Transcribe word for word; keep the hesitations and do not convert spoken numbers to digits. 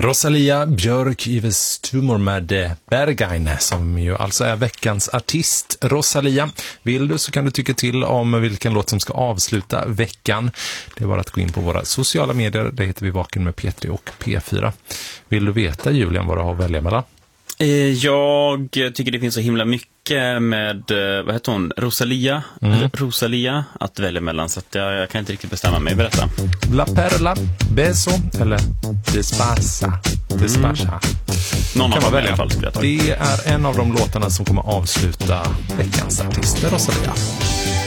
Rosalia Björk Yves Tumor med Berghain, som ju alltså är veckans artist. Rosalia, vill du så kan du tycka till om vilken låt som ska avsluta veckan. Det är bara att gå in på våra sociala medier, det heter vi Vaken med P tre och P fyra. Vill du veta, Julian, vad du har att välja mellan? Jag tycker det finns så himla mycket med, vad heter hon, Rosalia, mm. Rosalia att välja mellan, så att jag, jag kan inte riktigt bestämma mig. Berätta. La Perla, Beso eller Despasa. Despasa. Mm. Någon av dem i alla fall. Det är en av de låtarna som kommer avsluta veckans artist, Rosalia.